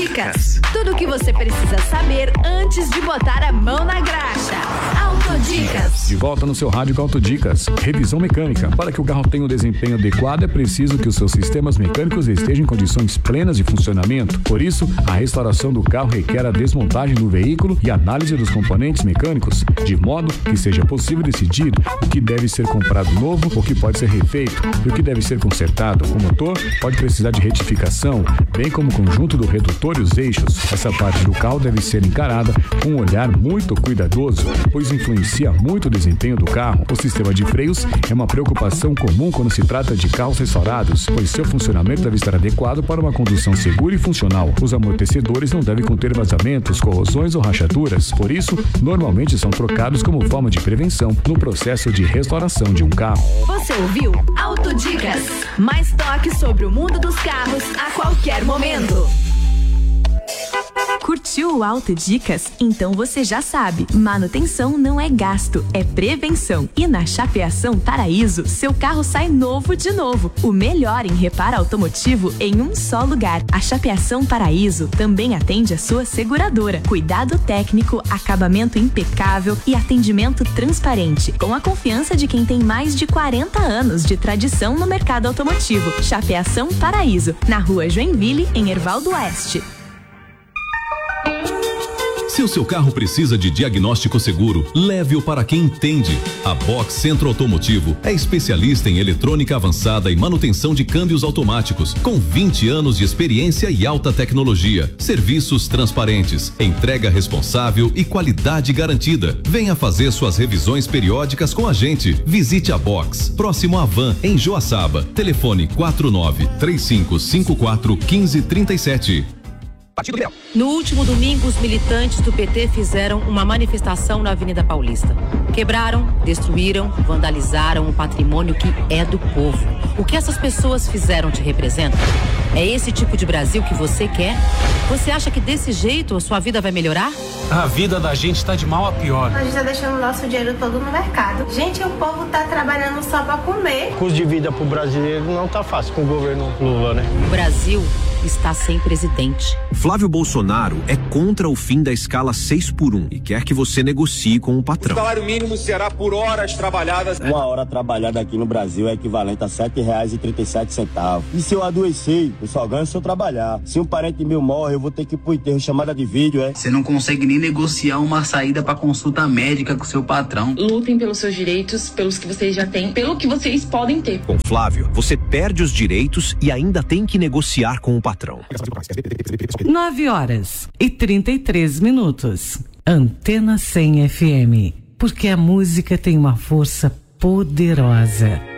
Autodicas. Tudo o que você precisa saber antes de botar a mão na graxa. Autodicas. De volta no seu rádio com Autodicas. Revisão mecânica. Para que o carro tenha um desempenho adequado, é preciso que os seus sistemas mecânicos estejam em condições plenas de funcionamento. Por isso, a restauração do carro requer a desmontagem do veículo e análise dos componentes mecânicos, de modo que seja possível decidir o que deve ser comprado novo, o que pode ser refeito e o que deve ser consertado. O motor pode precisar de retificação, bem como o conjunto do redutor e os eixos. Essa parte do carro deve ser encarada com um olhar muito cuidadoso, pois influencia muito o desempenho do carro. O sistema de freios é uma preocupação comum quando se trata de carros restaurados, pois seu funcionamento deve estar adequado para uma condução segura e funcional. Os amortecedores não devem conter vazamentos, corrosões ou rachaduras. Por isso, normalmente são trocados como forma de prevenção no processo de restauração de um carro. Você ouviu Autodicas. Mais toques sobre o mundo dos carros a qualquer momento. Curtiu o Autodicas? Então você já sabe, manutenção não é gasto, é prevenção. E na Chapeação Paraíso, seu carro sai novo de novo. O melhor em reparo automotivo em um só lugar. A Chapeação Paraíso também atende a sua seguradora. Cuidado técnico, acabamento impecável e atendimento transparente, com a confiança de quem tem mais de 40 anos de tradição no mercado automotivo. Chapeação Paraíso, na Rua Joinville, em Hervaldo Oeste. Se o seu carro precisa de diagnóstico seguro, leve-o para quem entende. A Box Centro Automotivo é especialista em eletrônica avançada e manutenção de câmbios automáticos, com 20 anos de experiência e alta tecnologia, serviços transparentes, entrega responsável e qualidade garantida. Venha fazer suas revisões periódicas com a gente. Visite a Box, próximo à Van, em Joaçaba. Telefone 49-3554-1537. No último domingo, os militantes do PT fizeram uma manifestação na Avenida Paulista. Quebraram, destruíram, vandalizaram o patrimônio que é do povo. O que essas pessoas fizeram te representa? É esse tipo de Brasil que você quer? Você acha que desse jeito a sua vida vai melhorar? A vida da gente tá de mal a pior. A gente tá deixando o nosso dinheiro todo no mercado. Gente, o povo tá trabalhando só pra comer. O custo de vida pro brasileiro não tá fácil com o governo Lula, né? O Brasil está sem presidente. Flávio Bolsonaro é contra o fim da escala 6x1 e quer que você negocie com o patrão. O salário mínimo será por horas trabalhadas. Uma hora trabalhada aqui no Brasil é equivalente a R$7,37. E se eu adoecer, eu só ganho se eu trabalhar. Se um parente meu morre, eu vou ter que ir pro enterro, chamada de vídeo, é? Você não consegue nem negociar uma saída pra consulta médica com seu patrão. Lutem pelos seus direitos, pelos que vocês já têm, pelo que vocês podem ter. Com Flávio, você perde os direitos e ainda tem que negociar com o patrão. 9h33. Antena 100 FM. Porque a música tem uma força poderosa.